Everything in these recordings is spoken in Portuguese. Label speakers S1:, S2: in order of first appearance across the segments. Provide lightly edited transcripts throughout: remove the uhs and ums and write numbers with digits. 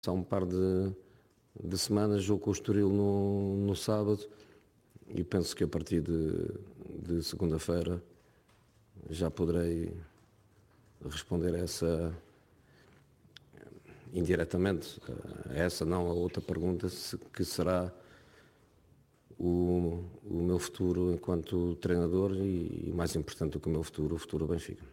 S1: Há um par de semanas, jogo com o Estoril no sábado, e penso que a partir de segunda-feira já poderei responder a essa, indiretamente, a essa não, a outra pergunta, que será o meu futuro enquanto treinador e mais importante do que o futuro do Benfica.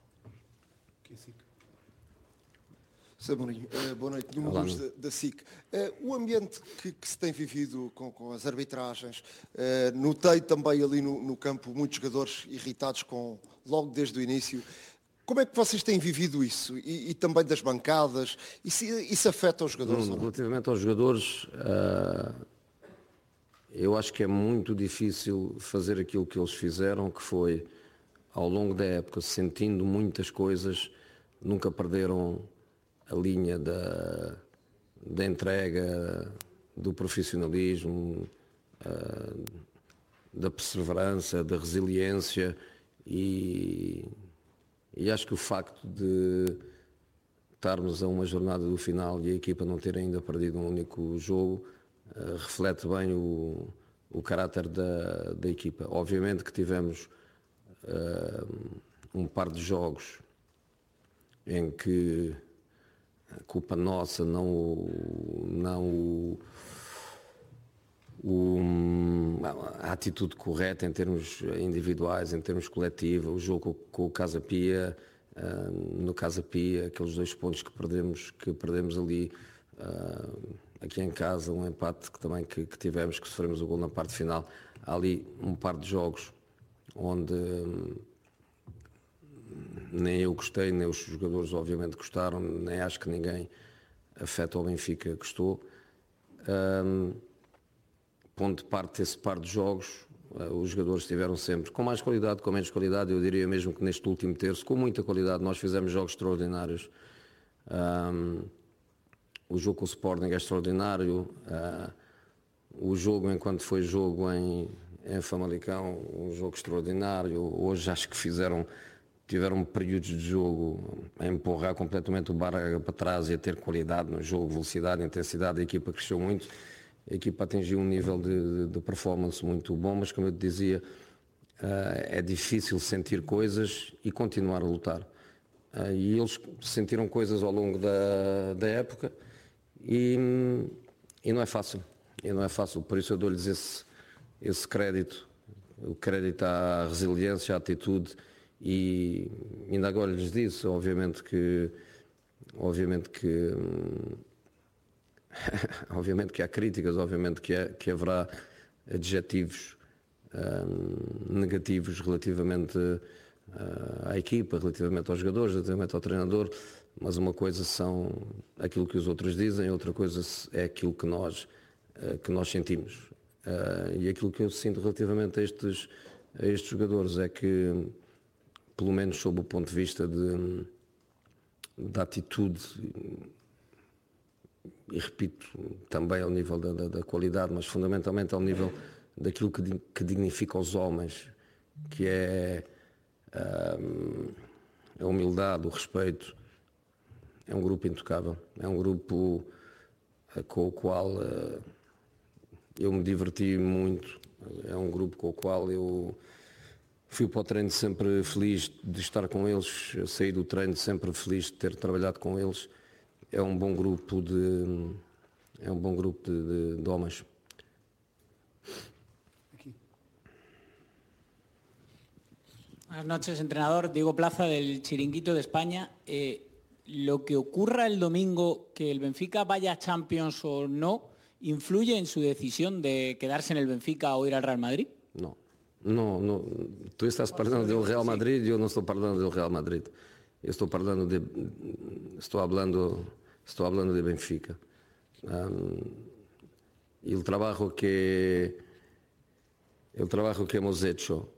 S2: Sr. Mourinho, boa noite. Nuno Luz da SIC. O ambiente que se tem vivido com as arbitragens, notei também ali no campo muitos jogadores irritados logo desde o início. Como é que vocês têm vivido isso? E também das bancadas? Isso afeta os jogadores?
S1: Relativamente aos jogadores, eu acho que é muito difícil fazer aquilo que eles fizeram, que foi, ao longo da época, sentindo muitas coisas, nunca perderam a linha da entrega, do profissionalismo, da perseverança, da resiliência, e acho que o facto de estarmos a uma jornada do final e a equipa não ter ainda perdido um único jogo reflete bem o caráter da equipa. Obviamente que tivemos um par de jogos em que a culpa nossa, a atitude correta em termos individuais, em termos coletivos, o jogo com o Casa Pia, no Casa Pia, aqueles 2 pontos que perdemos ali, aqui em casa, um empate que tivemos, que sofremos o gol na parte final. Há ali um par de jogos onde nem eu gostei, nem os jogadores obviamente gostaram, nem acho que ninguém afeta o Benfica gostou. Ponto de parte desse par de jogos, os jogadores estiveram sempre com mais qualidade, com menos qualidade. Eu diria mesmo que neste último terço, com muita qualidade, nós fizemos jogos extraordinários. O jogo com o Sporting é extraordinário. O jogo, enquanto foi jogo em Famalicão, um jogo extraordinário. Hoje acho que tiveram períodos de jogo a empurrar completamente o Braga para trás e a ter qualidade no jogo, velocidade, intensidade. A equipa cresceu muito, a equipa atingiu um nível de performance muito bom, mas como eu te dizia, é difícil sentir coisas e continuar a lutar. E eles sentiram coisas ao longo da época e não é fácil. Por isso eu dou-lhes esse crédito, o crédito à resiliência, à atitude. E ainda agora lhes disse, obviamente que há críticas, obviamente que haverá adjetivos negativos relativamente à equipa, relativamente aos jogadores, relativamente ao treinador, mas uma coisa são aquilo que os outros dizem, outra coisa é aquilo que nós sentimos. E aquilo que eu sinto relativamente a estes jogadores é que, pelo menos sob o ponto de vista da atitude, e repito, também ao nível da qualidade, mas fundamentalmente ao nível daquilo que dignifica os homens, que é a humildade, o respeito. É um grupo intocável, é um grupo com o qual eu me diverti muito, é um grupo com o qual eu fui para o treino sempre feliz de estar com eles, saí do treino sempre feliz de ter trabalhado com eles. É um bom grupo de homens.
S3: Buenas noches, entrenador. Diego Plaza, del Chiringuito de España. Lo que ocurra el domingo, que el Benfica vaya a Champions o no, ¿influye en su decisión de quedarse en el Benfica o ir al Real Madrid?
S1: No, tu estás parlando do Real Madrid e eu não estou falando do Real Madrid. Eu estou hablando de Benfica. El trabajo que hemos hecho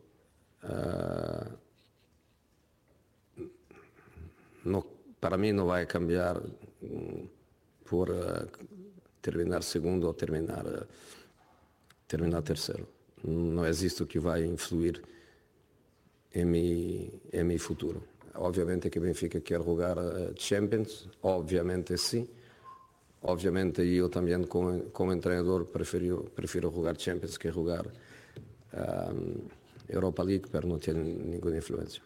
S1: para mí no va a cambiar por terminar segundo ou terminar terceiro. Não é isto que vai influir em meu futuro. Obviamente que Benfica quer jogar Champions, obviamente sim. obviamente aí eu também como treinador prefiro jogar Champions que jogar Europa League, pero não tem nenhuma influência.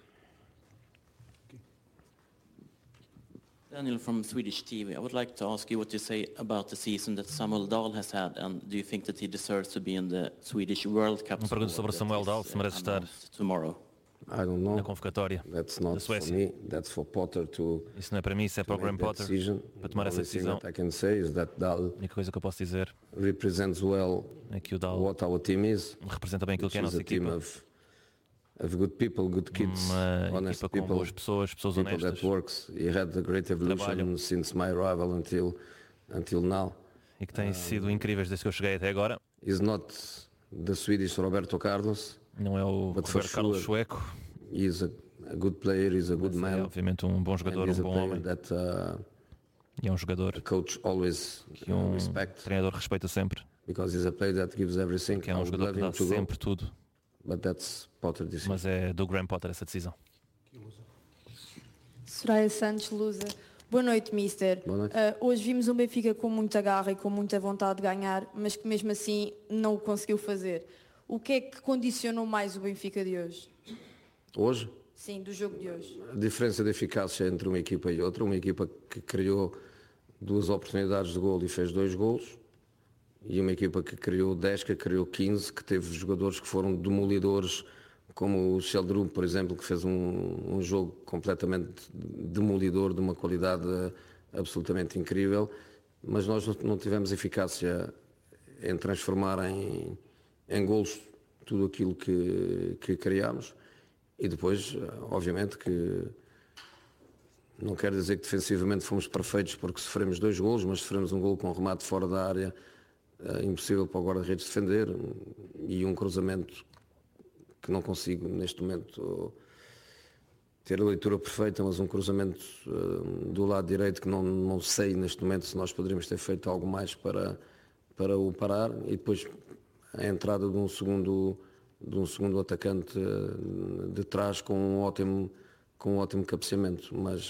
S4: Daniel from Swedish TV. I would like to ask you what you say about the season that Samuel Dahl has had, and do you think that he deserves to be in the Swedish World Cup?
S5: Uma pergunta sobre Samuel Dahl, se merece estar
S4: tomorrow.
S1: I don't know.
S5: Na convocatória
S1: That's not
S5: da Suécia.
S1: for me. That's for Potter to.
S5: Isso não é para mim, isso é para o Graham Potter para tomar essa decisão.
S1: I can say is that Dahl
S5: A única coisa que eu posso dizer
S1: represents well
S5: é que o Dahl
S1: what our team is.
S5: representa bem aquilo que é a
S1: Which is
S5: nossa
S1: a team
S5: equipa.
S1: of good people, good kids,
S5: Uma
S1: honest
S5: equipa com
S1: people,
S5: boas pessoas, pessoas
S1: people
S5: honestas.
S1: that works. He had a great evolution
S5: Trabalham.
S1: since my arrival until now.
S5: E que têm sido incríveis desde que eu cheguei até agora.
S1: He's not the Swedish Roberto Carlos.
S5: Não é o
S1: But for
S5: Roberto Carlos
S1: sure,
S5: sueco,
S1: He's a good player. He's a good
S5: é
S1: man.
S5: obviamente um bom jogador,
S1: And he's
S5: um
S1: a
S5: bom
S1: player
S5: homem.
S1: that
S5: E é um jogador
S1: the coach always
S5: que um
S1: respect,
S5: treinador respeita sempre,
S1: because he's a player that gives everything.
S5: que é
S1: I
S5: um
S1: would
S5: jogador
S1: love
S5: que
S1: him
S5: dá
S1: to go,
S5: sempre tudo.
S1: but that's Potter decision.
S5: Mas é do Graham Potter essa decisão.
S6: Soraya Santos, Lusa. Boa noite, Mister.
S1: Boa noite.
S6: Hoje vimos um Benfica com muita garra e com muita vontade de ganhar, mas que mesmo assim não o conseguiu fazer. O que é que condicionou mais o Benfica de hoje?
S1: Hoje,
S6: Sim, do jogo de hoje.
S1: a diferença de eficácia entre uma equipa e outra, uma equipa que criou 2 oportunidades de golo e fez 2 golos, e uma equipa que criou 10, que criou 15, que teve jogadores que foram demolidores, como o Sheldrum, por exemplo, que fez um jogo completamente demolidor, de uma qualidade absolutamente incrível, mas nós não tivemos eficácia em transformar em golos tudo aquilo que criámos. E depois, obviamente, que não quero dizer que defensivamente fomos perfeitos porque sofremos 2 golos, mas sofremos um golo com um remate fora da área, impossível para o guarda-redes defender, e um cruzamento que não consigo neste momento ter a leitura perfeita, mas um cruzamento do lado direito que não sei neste momento se nós poderíamos ter feito algo mais para o parar, e depois a entrada de um segundo atacante de trás com um ótimo cabeceamento, mas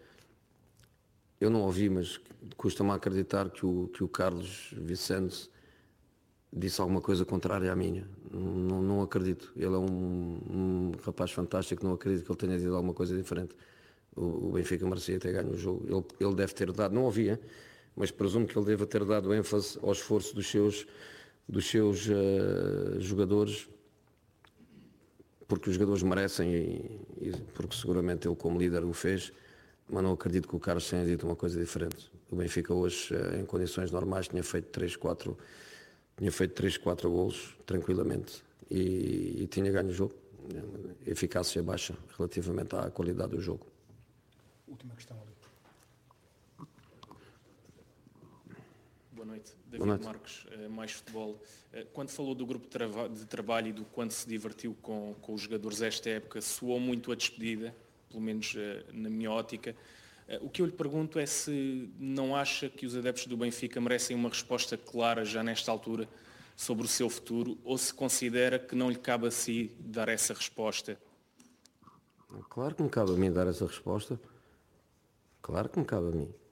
S1: eu não ouvi, mas custa-me acreditar que o Carlos Vicente disse alguma coisa contrária à minha. Não acredito. Ele é um rapaz fantástico, não acredito que ele tenha dito alguma coisa diferente. O Benfica merecia ter ganho o jogo. Ele deve ter dado, não ouvia, mas presumo que ele deva ter dado ênfase ao esforço dos seus jogadores, porque os jogadores merecem e porque seguramente ele como líder o fez, mas não acredito que o Carlos tenha dito uma coisa diferente. O Benfica hoje, em condições normais, tinha feito 3, 4 golos tranquilamente e tinha ganho o jogo. Eficácia baixa relativamente à qualidade do jogo.
S7: Última questão ali.
S8: Boa noite, David
S1: Boa noite.
S8: Marques, Mais Futebol. Quando falou do grupo de trabalho e do quanto se divertiu com os jogadores esta época, soou muito a despedida, pelo menos na minha ótica. O que eu lhe pergunto é se não acha que os adeptos do Benfica merecem uma resposta clara já nesta altura sobre o seu futuro, ou se considera que não lhe cabe a si dar essa resposta?
S1: Claro que me cabe a mim dar essa resposta. Claro que me cabe a mim.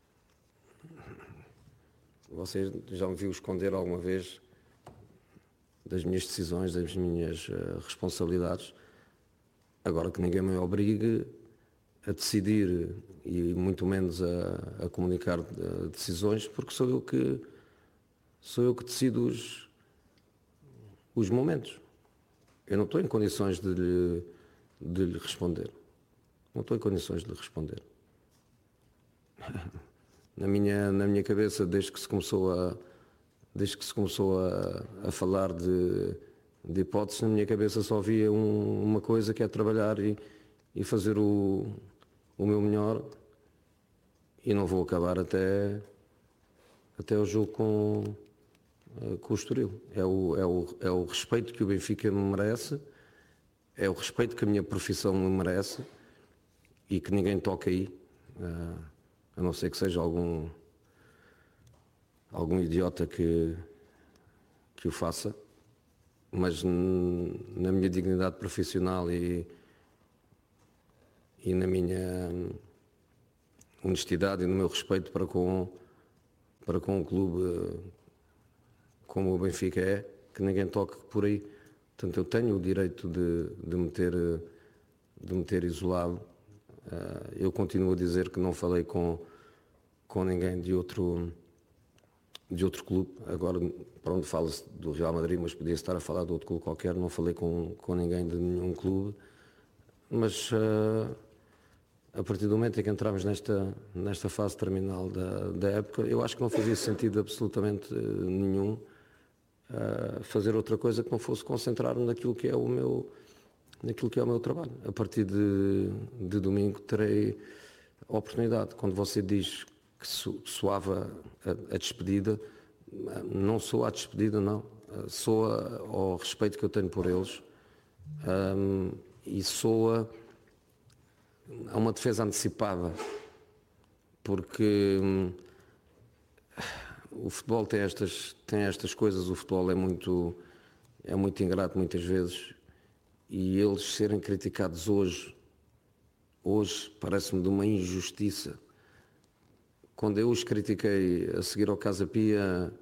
S1: Você já me viu esconder alguma vez das minhas decisões, das minhas responsabilidades. Agora que ninguém me obrigue a decidir e muito menos a comunicar decisões, porque sou eu que decido os momentos. Eu não estou em condições de lhe responder. Não estou em condições de lhe responder. Na minha cabeça, desde que se começou a falar de hipóteses, na minha cabeça só havia uma coisa, que é trabalhar e fazer o meu melhor, e não vou acabar até o jogo com o Estoril. É o respeito que o Benfica me merece, é o respeito que a minha profissão me merece, e que ninguém toque aí, a não ser que seja algum idiota que o faça, mas na minha dignidade profissional e na minha honestidade e no meu respeito para com para com um clube como o Benfica é, que ninguém toque por aí. Portanto, eu tenho o direito de me ter isolado. Eu continuo a dizer que não falei com ninguém de outro clube. Agora, para onde fala-se do Real Madrid, mas podia estar a falar de outro clube qualquer. Não falei com ninguém de nenhum clube. Mas a partir do momento em que entramos nesta fase terminal da época, eu acho que não fazia sentido absolutamente nenhum fazer outra coisa que não fosse concentrar-me naquilo que é o meu trabalho. A partir de domingo terei a oportunidade. Quando você diz que soava a despedida, não soa a despedida, não. Soa ao respeito que eu tenho por eles e soa a uma defesa antecipada, porque o futebol tem estas coisas, o futebol é muito ingrato muitas vezes, e eles serem criticados hoje parece-me de uma injustiça. Quando eu os critiquei a seguir ao Casa Pia,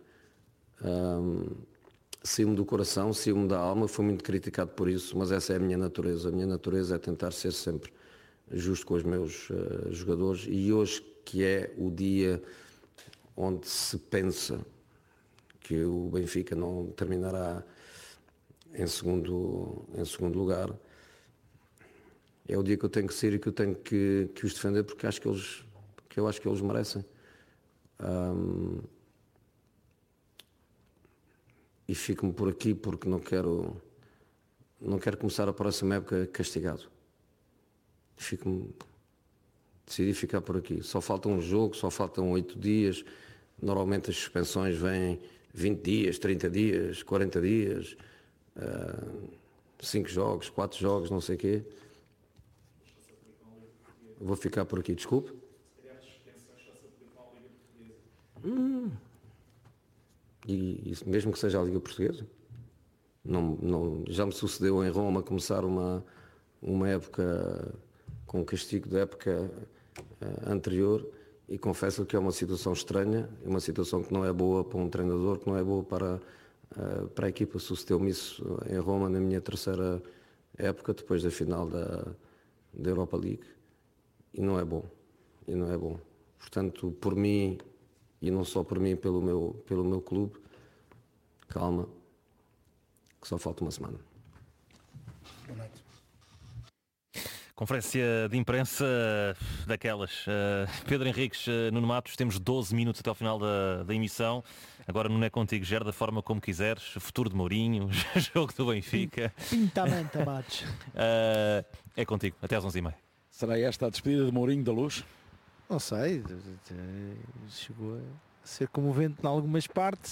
S1: saiu-me do coração, saiu-me da alma, fui muito criticado por isso, mas essa é a minha natureza. A minha natureza é tentar ser sempre justo com os meus jogadores, e hoje, que é o dia onde se pensa que o Benfica não terminará em segundo lugar, é o dia que eu tenho que ser e que eu tenho que os defender, porque eu acho que eles merecem. E fico-me por aqui porque não quero começar a próxima época castigado. Decidi ficar por aqui. Só falta um jogo, só faltam 8 dias. Normalmente as suspensões vêm 20 dias, 30 dias, 40 dias, 5 jogos, 4 jogos, não sei o quê. Vou ficar por aqui, desculpe. E isso, mesmo que seja a Liga Portuguesa, já me sucedeu em Roma começar uma época com castigo da época anterior, e confesso que é uma situação estranha, é uma situação que não é boa para um treinador, que não é boa para a equipa. Sucedeu-me isso em Roma na minha terceira época, depois da final da Europa League, e não é bom. Portanto, por mim, e não só por mim, pelo meu clube, calma, que só falta uma semana.
S7: Boa noite.
S5: Conferência de imprensa daquelas. Pedro Henriques, Nuno Matos, temos 12 minutos até ao final da emissão. Agora não é contigo, gera da forma como quiseres. Futuro de Mourinho, jogo do Benfica.
S9: Pintamente, Matos.
S5: É contigo, até às 11h30.
S10: Será esta a despedida de Mourinho da Luz?
S9: Não sei, chegou a ser comovente em algumas partes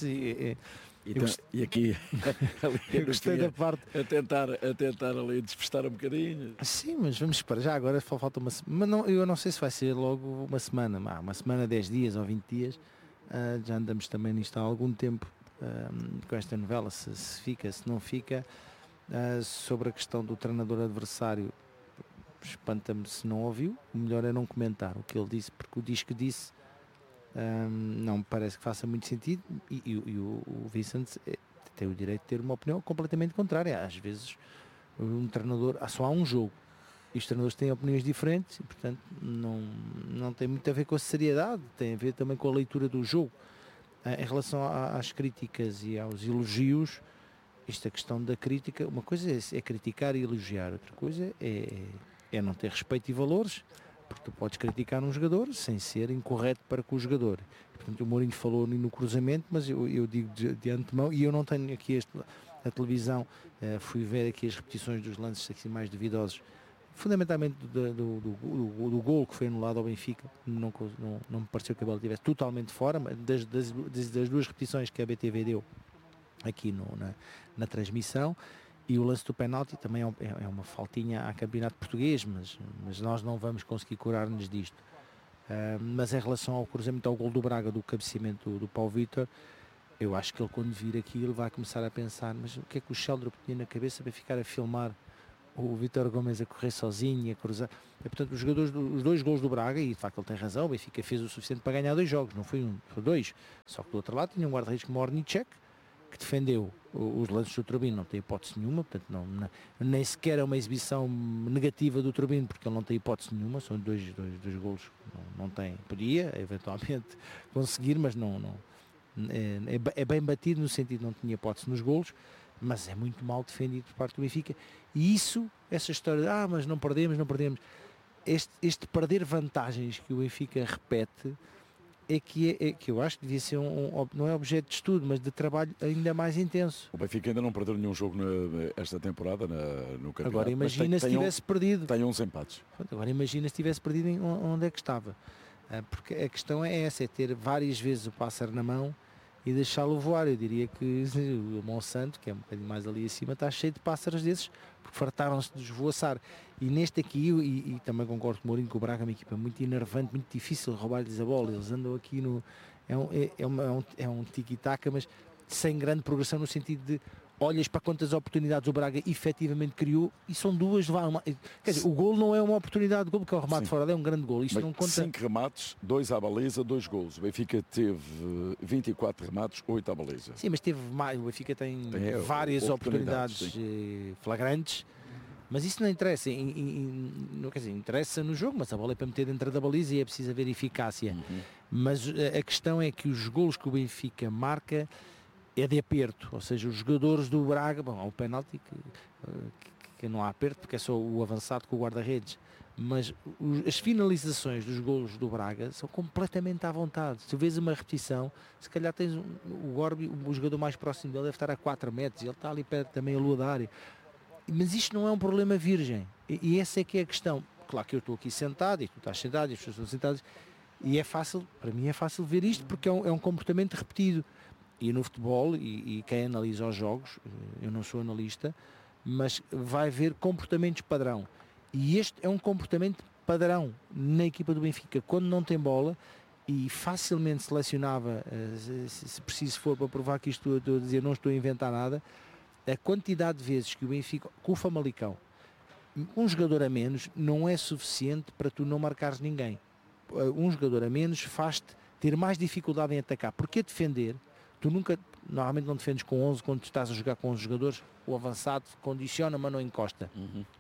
S10: e aqui
S9: eu gostei da parte
S10: a tentar ali despistar um bocadinho.
S9: Sim, mas vamos esperar. Já agora falta uma semana, eu não sei se vai ser logo uma semana, 10 dias ou 20 dias. Já andamos também nisto há algum tempo, com esta novela, se fica, se não fica. Sobre a questão do treinador adversário, espanta-me se não ouviu. O melhor é não comentar o que ele disse, porque o que disse não me parece que faça muito sentido, e o Vicente tem o direito de ter uma opinião completamente contrária. Às vezes um treinador, só há um jogo e os treinadores têm opiniões diferentes, e portanto não tem muito a ver com a seriedade, tem a ver também com a leitura do jogo. Em relação às críticas e aos elogios, esta questão da crítica, uma coisa é criticar e elogiar, outra coisa é não ter respeito e valores, porque tu podes criticar um jogador sem ser incorreto para com o jogador. Portanto, o Mourinho falou no cruzamento, mas eu digo de antemão, e eu não tenho aqui a televisão, fui ver aqui as repetições dos lances aqui mais duvidosos, fundamentalmente do gol que foi anulado ao Benfica. Não me pareceu que a bola estivesse totalmente fora, mas das duas repetições que a BTV deu aqui na transmissão. E o lance do penalti também é uma faltinha a campeonato português, mas nós não vamos conseguir curar-nos disto. Mas em relação ao cruzamento, ao gol do Braga, do cabeceamento do Paulo Vítor, eu acho que ele, quando vir aqui, ele vai começar a pensar, mas o que é que o Sheldrop tinha na cabeça para ficar a filmar o Vítor Gomes a correr sozinho, a cruzar. Portanto, os 2 golos do Braga, e de facto ele tem razão, o Benfica fez o suficiente para ganhar 2 jogos, não foi um, foi 2. Só que do outro lado tinha um guarda-redes como Ornicek, que defendeu os lances do Turbino, não tem hipótese nenhuma, portanto nem sequer é uma exibição negativa do Turbino, porque ele não tem hipótese nenhuma, são dois golos, não tem, podia eventualmente conseguir, mas não é bem batido no sentido de não tinha hipótese nos golos, mas é muito mal defendido por parte do Benfica. E essa história de, mas não perdemos, este perder vantagens que o Benfica repete, é que eu acho que devia ser não é objeto de estudo, mas de trabalho ainda mais intenso.
S10: O Benfica ainda não perdeu nenhum jogo esta temporada no campeonato.
S9: Agora imagina se tivesse perdido.
S10: Tem 11 empates.
S9: Agora imagina se tivesse perdido onde é que estava. Porque a questão é essa, é ter várias vezes o pássaro na mão e deixá-lo voar. Eu diria que o Monsanto, que é um bocadinho mais ali acima, está cheio de pássaros desses, porque fartaram-se de esvoaçar. E neste aqui, e também concordo com o Mourinho, que o Braga é uma equipa muito enervante, muito difícil de roubar-lhes a bola. Eles andam aqui é um tiki-taka, mas sem grande progressão, no sentido de olhas para quantas oportunidades o Braga efetivamente criou, e são 2, quer dizer, o golo não é uma oportunidade de golo, porque é um remate fora, é um grande golo. Isto
S10: mas
S9: não conta.
S10: 5 remates, 2 à baliza, 2 golos. O Benfica teve 24 remates, 8 à baliza.
S9: Sim, mas teve mais. O Benfica tem várias oportunidades flagrantes, mas isso não interessa. Não quer dizer, interessa no jogo, mas a bola é para meter dentro da baliza e é preciso haver eficácia. Mas a questão é que os golos que o Benfica marca é de aperto, ou seja, os jogadores do Braga, há um penalti que não há aperto, porque é só o avançado com o guarda-redes, mas as finalizações dos golos do Braga são completamente à vontade. Se vês uma repetição, se calhar tens o Gorbi, o jogador mais próximo dele deve estar a 4 metros, ele está ali perto também a lua da área. Mas isto não é um problema virgem, e essa é que é a questão. Claro que eu estou aqui sentado, e tu estás sentado, e as pessoas estão sentadas, e é fácil, para mim é fácil ver isto, porque é um comportamento repetido. E no futebol, e quem analisa os jogos, eu não sou analista, mas vai ver comportamentos padrão. E este é um comportamento padrão na equipa do Benfica. Quando não tem bola, e facilmente selecionava, se preciso for para provar que isto estou a dizer, não estou a inventar nada, a quantidade de vezes que o Benfica, com o Famalicão, um jogador a menos não é suficiente para tu não marcares ninguém. Um jogador a menos faz-te ter mais dificuldade em atacar, porque a defender, tu normalmente não defendes com 11 quando estás a jogar com 11 jogadores, o avançado condiciona, mas não encosta.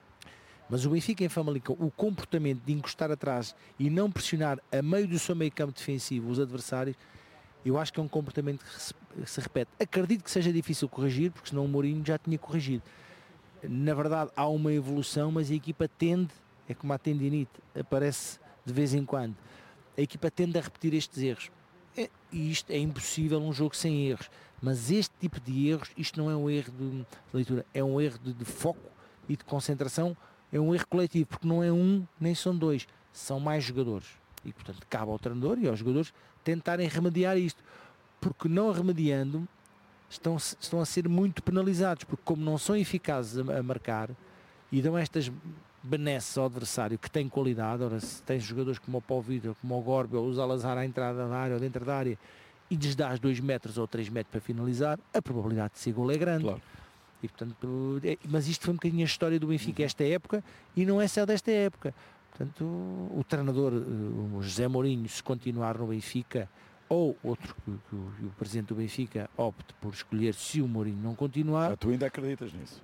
S9: Mas o Benfica em Famalicão, o comportamento de encostar atrás e não pressionar a meio do seu meio campo defensivo os adversários, eu acho que é um comportamento que se repete. Acredito que seja difícil corrigir, porque senão o Mourinho já tinha corrigido. Na verdade há uma evolução, mas a equipa tende, é como a tendinite, aparece de vez em quando, a equipa tende a repetir estes erros. E isto é impossível um jogo sem erros, mas este tipo de erros, isto não é um erro de leitura, é um erro de foco e de concentração, é um erro coletivo, porque não é um, nem são 2, são mais jogadores, e portanto cabe ao treinador e aos jogadores tentarem remediar isto, porque não remediando estão a ser muito penalizados, porque como não são eficazes a marcar e dão estas benesses ao adversário que tem qualidade. Ora, se tens jogadores como o Paulo Vitor, como o Gorbi ou o Salazar à entrada da área ou dentro da área e lhes dás 2 metros ou 3 metros para finalizar, a probabilidade de ser gol é grande. Claro. E, portanto, mas isto foi um bocadinho a história do Benfica esta época, e não é só desta época. Portanto, o treinador, o José Mourinho, se continuar no Benfica, ou outro que o presidente do Benfica opte por escolher, se o Mourinho não continuar...
S10: Tu ainda acreditas nisso?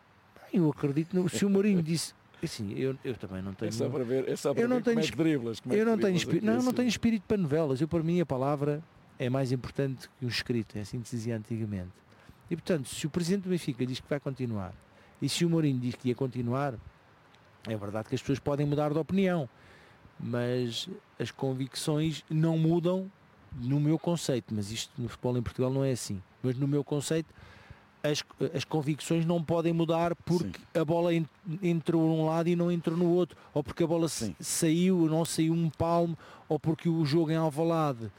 S9: Eu acredito, se o Mourinho disse... Assim, eu também não tenho...
S10: É só para ver,
S9: eu não tenho
S10: driblas.
S9: Eu não tenho espírito para novelas. Para mim a palavra é mais importante que o escrito. É assim que se dizia antigamente. E portanto, se o presidente do Benfica diz que vai continuar, e se o Mourinho diz que ia continuar, é verdade que as pessoas podem mudar de opinião, mas as convicções não mudam no meu conceito. Mas isto no futebol em Portugal não é assim. Mas no meu conceito, as convicções não podem mudar porque a bola entrou num lado e não entrou no outro, ou porque a bola saiu, não saiu um palmo, ou porque o jogo em Alvalade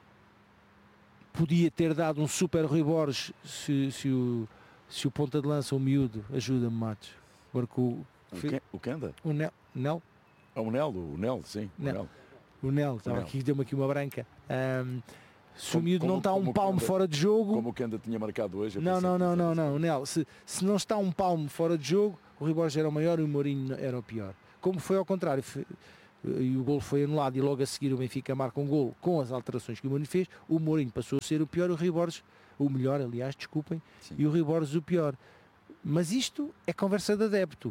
S9: podia ter dado um super Rui Borges se o ponta de lança, o miúdo, ajuda-me, Matos. Agora
S10: o Kenda?
S9: O Nel?
S10: O Nel, sim.
S9: O Nel, estava aqui, deu-me aqui uma branca. Se o miúdo não está um palmo fora de jogo...
S10: Como o Kenda tinha marcado hoje.
S9: Não, Nel. Se não está um palmo fora de jogo, o Rui Borges era o maior e o Mourinho era o pior. Como foi ao contrário, e o golo foi anulado e logo a seguir o Benfica marca um golo com as alterações que o Mourinho fez, o Mourinho passou a ser o pior, o Rui Borges, o melhor, aliás, desculpem, sim, e o Rui Borges o pior. Mas isto é conversa de adepto.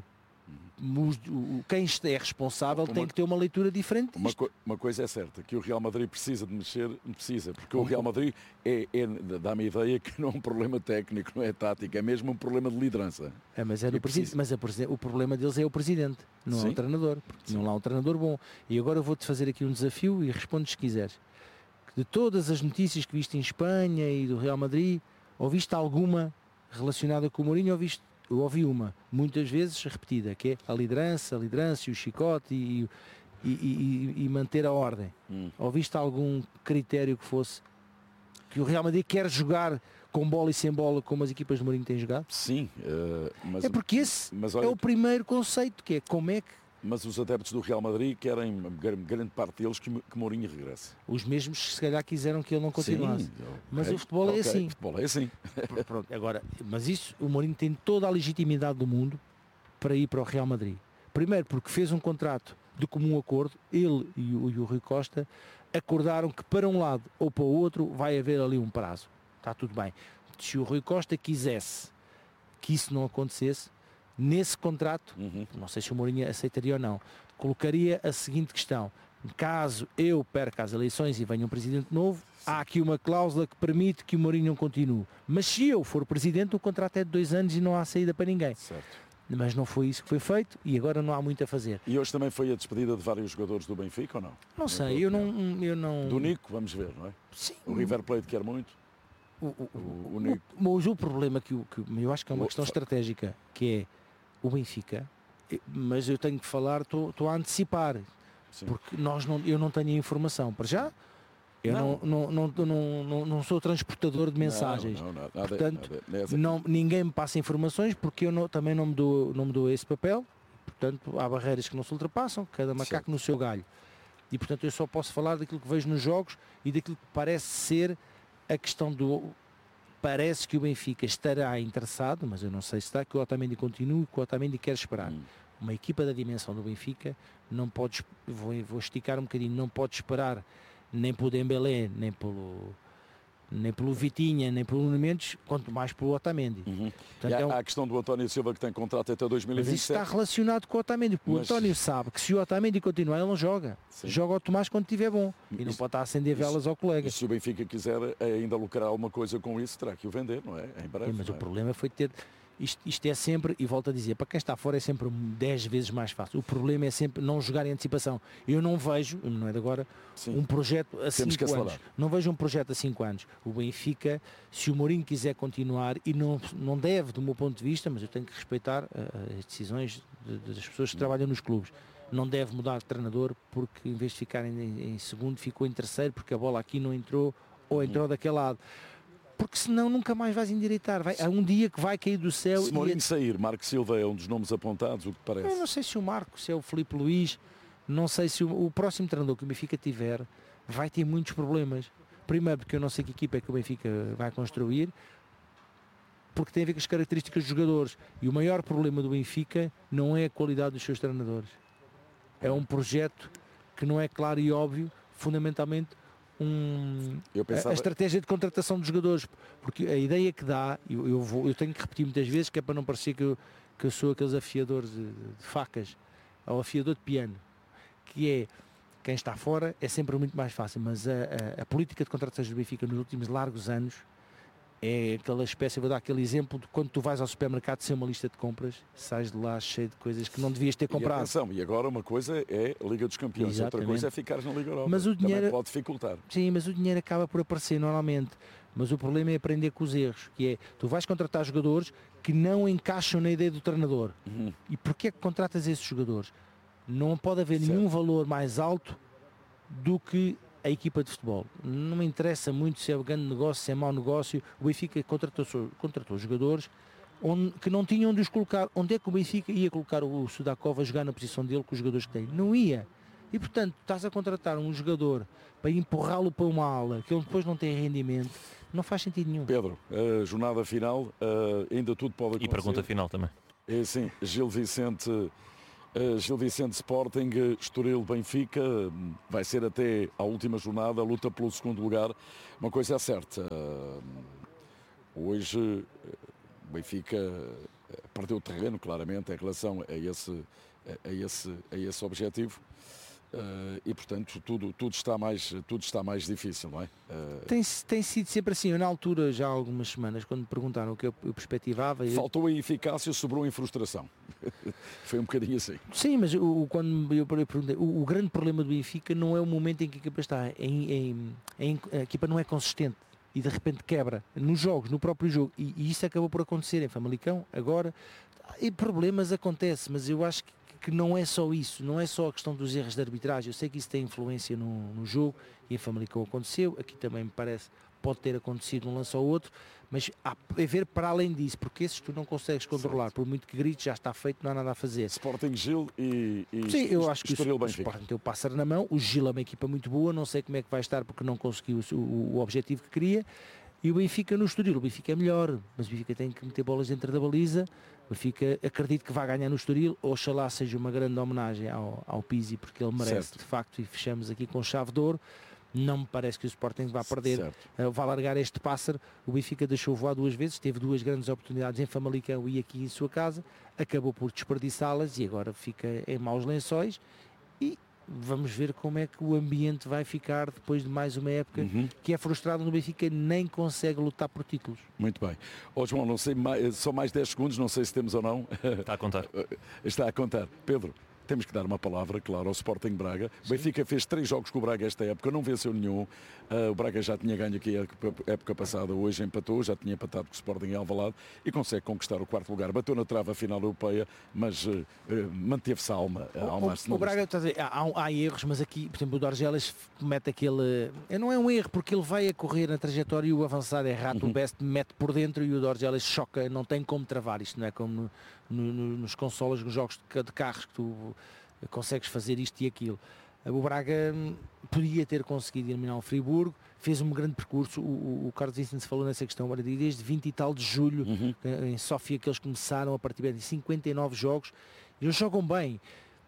S9: Quem é responsável tem que ter uma leitura diferente disto.
S10: Uma coisa é certa, que o Real Madrid precisa de mexer, porque o Real Madrid dá-me a ideia que não é um problema técnico, não é tático, é mesmo um problema de liderança.
S9: Mas é no presidente, o problema deles é o presidente, não é o treinador, porque não há um treinador bom. E agora eu vou-te fazer aqui um desafio e respondes se quiseres. De todas as notícias que viste em Espanha e do Real Madrid, ouviste alguma relacionada com o Mourinho? Eu ouvi uma, muitas vezes repetida, que é a liderança e o chicote e manter a ordem. Ouviste algum critério que fosse que o Real Madrid quer jogar com bola e sem bola como as equipas de Mourinho têm jogado?
S10: Sim.
S9: É porque esse é o primeiro conceito, que é como é que...
S10: Mas os adeptos do Real Madrid querem, grande parte deles, que Mourinho regresse.
S9: Os mesmos, se calhar, quiseram que ele não continuasse. Sim, mas o futebol é assim.
S10: O futebol é assim.
S9: Pronto, agora, mas isso, o Mourinho tem toda a legitimidade do mundo para ir para o Real Madrid. Primeiro porque fez um contrato de comum acordo, ele e o Rui Costa acordaram que para um lado ou para o outro vai haver ali um prazo. Está tudo bem. Se o Rui Costa quisesse que isso não acontecesse, nesse contrato, não sei se o Mourinho aceitaria ou não, colocaria a seguinte questão: caso eu perca as eleições e venha um presidente novo, há aqui uma cláusula que permite que o Mourinho não continue. Mas se eu for presidente, o contrato é de 2 anos e não há saída para ninguém.
S10: Certo.
S9: Mas não foi isso que foi feito e agora não há muito a fazer.
S10: E hoje também foi a despedida de vários jogadores do Benfica ou não?
S9: Não sei, eu não...
S10: Do Nico, vamos ver, não é?
S9: Sim.
S10: O River Plate quer muito. O Nico.
S9: Mas o problema que eu acho que é uma questão estratégica, que é o Benfica, mas eu tenho que falar, estou a antecipar. Sim. Porque eu não tenho a informação. Para já, eu não sou transportador de mensagens. Portanto, ninguém me passa informações porque eu também não me dou esse papel. Portanto, há barreiras que não se ultrapassam, cada macaco no seu galho. E, portanto, eu só posso falar daquilo que vejo nos jogos e daquilo que parece ser a questão do... Parece que o Benfica estará interessado, mas eu não sei se está, que o Otamendi continue, que o Otamendi quer esperar. Uma equipa da dimensão do Benfica não pode, vou esticar um bocadinho, não pode esperar nem pelo Dembélé, nem pelo Vitinha, nem pelo Nuno Mendes, quanto mais pelo Otamendi.
S10: Portanto, há a questão do António Silva, que tem contrato até 2027.
S9: Mas isso está relacionado com o Otamendi, porque o António sabe que se o Otamendi continuar, ele não joga. Sim. Joga o Tomás quando estiver bom. E não pode estar a acender velas ao colega.
S10: E se o Benfica quiser ainda lucrar alguma coisa com isso, terá que o vender, não é? Em breve.
S9: Mas o problema foi ter... Isto é sempre, e volto a dizer, para quem está fora é sempre 10 vezes mais fácil. O problema é sempre não jogar em antecipação. Eu não vejo, não é de agora, um projeto a 5 anos. Não vejo um projeto a 5 anos. O Benfica, se o Mourinho quiser continuar, e não deve, do meu ponto de vista, mas eu tenho que respeitar as decisões das pessoas que trabalham nos clubes. Não deve mudar de treinador porque em vez de ficar em segundo, ficou em terceiro porque a bola aqui não entrou ou entrou daquele lado. Porque senão nunca mais vais endireitar. Há um dia que vai cair do céu.
S10: Se Mourinho sair, Marco Silva é um dos nomes apontados, o que parece?
S9: Eu não sei se o Marco, se é o Filipe Luís, não sei se o próximo treinador que o Benfica tiver vai ter muitos problemas. Primeiro porque eu não sei que equipa é que o Benfica vai construir, porque tem a ver com as características dos jogadores. E o maior problema do Benfica não é a qualidade dos seus treinadores. É um projeto que não é claro e óbvio, fundamentalmente, a estratégia de contratação de jogadores, porque a ideia que dá, eu tenho que repetir muitas vezes, que é para não parecer que eu sou aqueles afiadores de facas, ou afiador de piano, que é, quem está fora é sempre muito mais fácil, mas a política de contratações do Benfica nos últimos largos anos é aquela espécie, vou dar aquele exemplo de quando tu vais ao supermercado sem uma lista de compras, sais de lá cheio de coisas que não devias ter comprado.
S10: Atenção, e agora uma coisa é a Liga dos Campeões,
S9: exatamente.
S10: Outra coisa é ficares na Liga Europa.
S9: Mas o dinheiro
S10: também pode dificultar.
S9: Sim, mas o dinheiro acaba por aparecer normalmente. Mas o problema é aprender com os erros, que é, tu vais contratar jogadores que não encaixam na ideia do treinador. E porquê é que contratas esses jogadores? Não pode haver nenhum valor mais alto do que a equipa de futebol. Não me interessa muito se é grande negócio, se é mau negócio. O Benfica contratou jogadores que não tinham de os colocar. Onde é que o Benfica ia colocar o Sudakov a jogar na posição dele com os jogadores que tem? Não ia. E portanto, estás a contratar um jogador para empurrá-lo para uma ala que ele depois não tem rendimento, não faz sentido nenhum.
S10: Pedro, a jornada final, ainda tudo pode acontecer.
S5: E pergunta final também.
S10: Sim, Gil Vicente Sporting, Estoril Benfica, vai ser até à última jornada, a luta pelo segundo lugar. Uma coisa é certa, hoje o Benfica perdeu terreno claramente em relação a esse objetivo. E portanto tudo está mais difícil, não é?
S9: Tem sido sempre assim. Eu, na altura, já há algumas semanas, quando me perguntaram o que eu perspectivava,
S10: faltou a eficácia, sobrou em frustração. Foi um bocadinho assim.
S9: Sim, mas quando eu perguntei, o grande problema do Benfica não é o momento em que a equipa está, a equipa não é consistente e de repente quebra nos jogos, no próprio jogo, e isso acabou por acontecer em Famalicão agora, e problemas acontecem, mas eu acho que não é só isso, não é só a questão dos erros de arbitragem. Eu sei que isso tem influência no jogo, e em Famalicão aconteceu, aqui também me parece pode ter acontecido um lance ou outro, mas há a ver para além disso, porque esses tu não consegues controlar, por muito que grites, já está feito, não há nada a fazer.
S10: Sporting, Gil e
S9: sim, eu acho que o
S10: Sporting
S9: tem o pássaro na mão, o Gil é uma equipa muito boa, não sei como é que vai estar porque não conseguiu o objetivo que queria, e o Benfica no Estoril, o Benfica é melhor, mas o Benfica tem que meter bolas dentro da baliza. O Benfica acredito que vai ganhar no Estoril, oxalá seja uma grande homenagem ao Pizzi, porque ele merece, certo, de facto, e fechamos aqui com chave de ouro. Não me parece que o Sporting vá perder, vai largar este pássaro. O Benfica deixou voar 2 vezes, teve 2 grandes oportunidades em Famalicão e aqui em sua casa, acabou por desperdiçá-las e agora fica em maus lençóis, e vamos ver como é que o ambiente vai ficar depois de mais uma época que é frustrado no Benfica, nem consegue lutar por títulos.
S10: Muito bem. João, não sei, só mais 10 segundos, não sei se temos ou não.
S5: Está a contar.
S10: Está a contar. Pedro, temos que dar uma palavra, claro, ao Sporting Braga. O Benfica fez 3 jogos com o Braga esta época, não venceu nenhum. O Braga já tinha ganho aqui a época passada, hoje empatou, já tinha empatado com o Sporting em Alvalade e consegue conquistar o 4º lugar. Bateu na trave a final europeia, mas manteve-se a alma.
S9: O Braga, está a dizer, há erros, mas aqui, por exemplo, o Dorgeles mete aquele... Não é um erro, porque ele vai a correr na trajetória e o avançado é rato, o Best mete por dentro e o Dorgeles choca, não tem como travar. Isto não é como nos consoles, nos jogos de carros, que tu consegues fazer isto e aquilo. O Braga podia ter conseguido eliminar o Friburgo, fez um grande percurso. O Carlos Vicente falou nessa questão, desde 20 e tal de julho, em Sófia, que eles começaram a partir de 59 jogos. Eles jogam bem.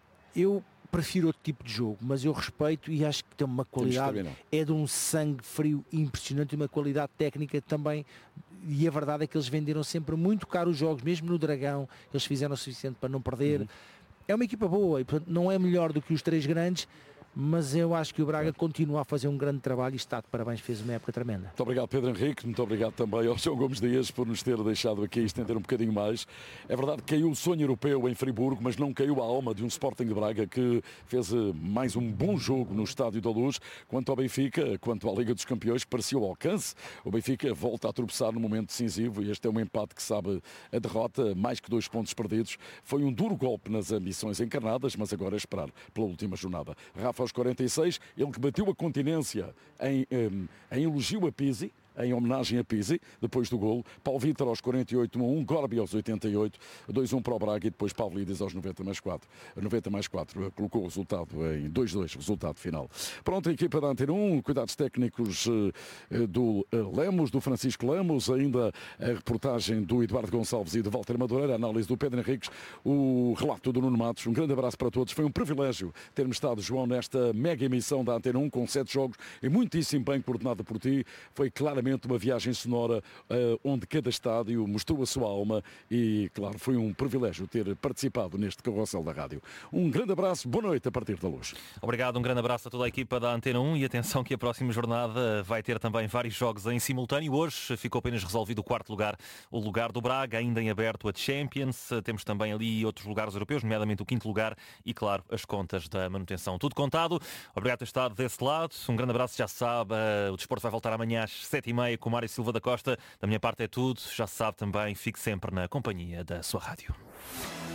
S9: Eu prefiro outro tipo de jogo, mas eu respeito e acho que tem uma qualidade, é de um sangue frio impressionante e uma qualidade técnica também. E a verdade é que eles venderam sempre muito caro os jogos, mesmo no Dragão, eles fizeram o suficiente para não perder. É uma equipa boa e, portanto, não é melhor do que os 3 grandes, mas eu acho que o Braga continua a fazer um grande trabalho e está de parabéns, fez uma época tremenda.
S10: Muito obrigado, Pedro Henrique, muito obrigado também ao João Gomes Dias por nos ter deixado aqui estender um bocadinho mais. É verdade que caiu o sonho europeu em Friburgo, mas não caiu a alma de um Sporting de Braga que fez mais um bom jogo no Estádio da Luz. Quanto ao Benfica, quanto à Liga dos Campeões, parecia ao alcance. O Benfica volta a tropeçar no momento decisivo e este é um empate que sabe a derrota, mais que 2 pontos perdidos. Foi um duro golpe nas ambições encarnadas, mas agora é esperar pela última jornada. Rafa aos 46, ele que bateu a continência em elogio a Pizzi, em homenagem a Pizzi, depois do golo. Paulo Vitor aos 48, 1-1, Gorbi aos 88, 2-1 para o Braga e depois Pavlidis aos 90+4. Colocou o resultado em 2-2, resultado final. Pronto, a equipa da Antena 1, cuidados técnicos do Lemos, do Francisco Lemos, ainda a reportagem do Eduardo Gonçalves e do Walter Madureira, a análise do Pedro Henriques, o relato do Nuno Matos. Um grande abraço para todos. Foi um privilégio termos estado, João, nesta mega emissão da Antena 1 com 7 jogos e muitíssimo bem coordenada por ti. Foi claramente uma viagem sonora onde cada estádio mostrou a sua alma e, claro, foi um privilégio ter participado neste carrossel da rádio. Um grande abraço, boa noite a partir da Luz.
S5: Obrigado, um grande abraço a toda a equipa da Antena 1 e atenção que a próxima jornada vai ter também vários jogos em simultâneo. Hoje ficou apenas resolvido o 4º lugar, o lugar do Braga, ainda em aberto a Champions. Temos também ali outros lugares europeus, nomeadamente o 5º lugar e, claro, as contas da manutenção. Tudo contado. Obrigado por ter estado desse lado. Um grande abraço, já sabe, o desporto vai voltar amanhã às 7h30 com o Mário Silva da Costa. Da minha parte é tudo. Já sabe também, fique sempre na companhia da sua rádio.